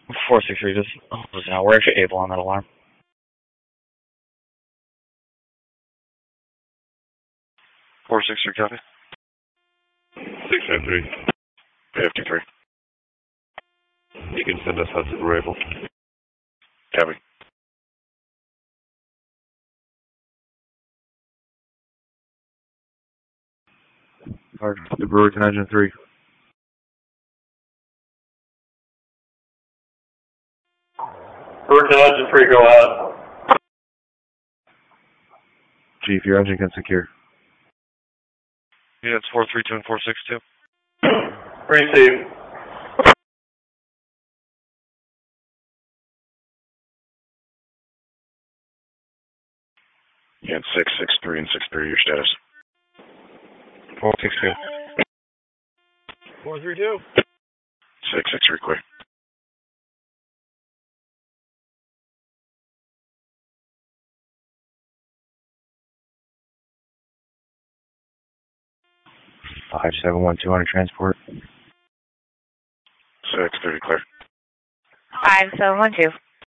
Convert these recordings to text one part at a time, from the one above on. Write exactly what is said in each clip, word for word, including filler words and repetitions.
four six three, just listen out. We're actually able on that alarm. four six three, copy. six nine three. fifty-three. You can send us out to the rifle. Copy. The Brewerton Engine three. Brewerton Engine three, go out. Chief, your engine can secure. Units four three two and four six two. Receive. Unit six six three and six three, your status. four six two. four three two. six six three, clear. five seven one two hundred transport. six thirty, clear. five seven one two.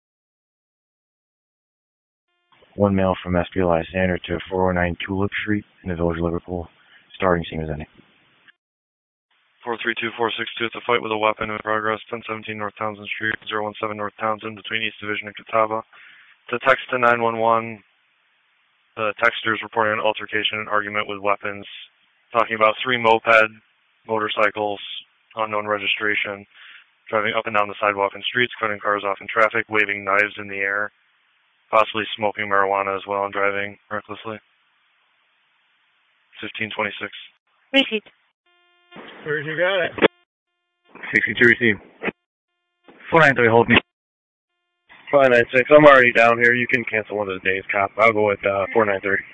One mail from S P L Standard to four oh nine Tulip Street in the village of Liverpool. Starting scene is ending. four three two, four six two, it's a fight with a weapon in progress, ten seventeen North Townsend Street, zero one seven North Townsend, between East Division and Catawba. To text to nine one one, the texter is reporting an altercation and argument with weapons, talking about three moped motorcycles, unknown registration, driving up and down the sidewalk and streets, cutting cars off in traffic, waving knives in the air, possibly smoking marijuana as well and driving recklessly. fifteen twenty-six. Receipt. Where's you got it? sixty-two received. four nine three, hold me. five nine six, I'm already down here. You can cancel one of the days, cop. I'll go with uh, four nine three.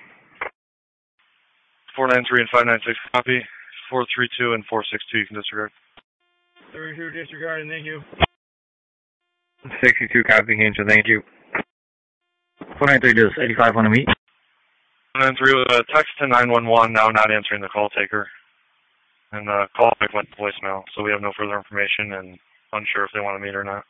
four nine three and five nine six, copy. four three two and four six two, you can disregard. thirty-two disregarded, thank you. sixty-two, copy, cancel, thank you. four nine three, does eighty-five want to meet? four nine three with a text to nine one one, now not answering the call taker. And the call back went to voicemail, so we have no further information and unsure if they want to meet or not.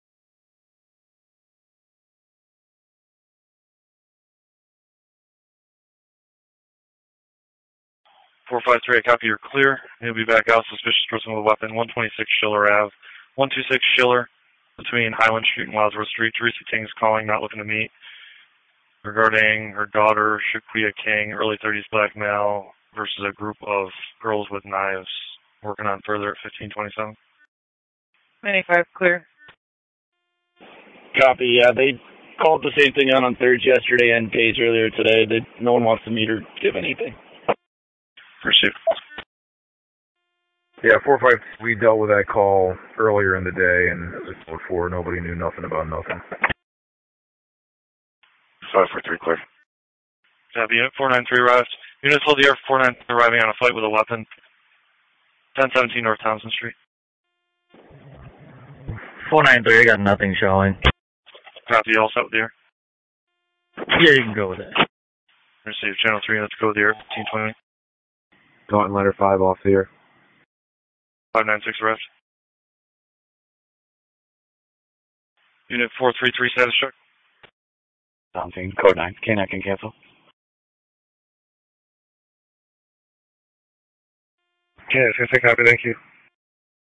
four five three, I copy, you're clear. You'll be back out, suspicious person with a weapon, one twenty-six Schiller Avenue. one twenty-six Schiller, between Highland Street and Wadsworth Street. Teresa King's calling, not looking to meet. Regarding her daughter, Shaquia King, early thirties black male, versus a group of girls with knives. Working on further at fifteen twenty-seven. ninety-five, clear. Copy, yeah, they called the same thing out on thirds yesterday and days earlier today. They, no one wants to meet or give anything. Pursuit. Yeah, four five, we dealt with that call earlier in the day, and as I told before, nobody knew nothing about nothing. five four three, clear. Copy, unit four nine three arrived. Units hold the air for four nine three arriving on a flight with a weapon. ten seventeen North Townsend Street. four nine three, I got nothing showing. Copy, all set with the air. Yeah, you can go with that. Receive channel three, let's go with the air, fifteen twenty. Taunton Letter five off the air. five nine six arrived. Unit four three three, status check. Something, code nine, K nine can cancel. Yeah, it's going to say copy, thank you.